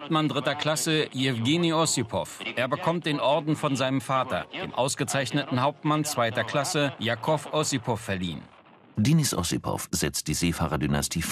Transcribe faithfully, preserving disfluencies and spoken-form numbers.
Hauptmann dritter Klasse Jewgeni Ossipow. Er bekommt den Orden von seinem Vater, dem ausgezeichneten Hauptmann zweiter Klasse Jakow Ossipow, verliehen. Denis Ossipow setzt die Seefahrerdynastie